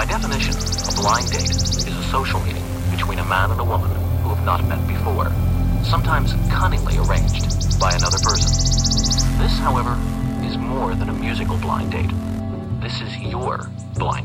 By definition, a blind date is a social meeting between a man and a woman who have not met before, sometimes cunningly arranged by another person. This, however, is more than a musical blind date. This is your blind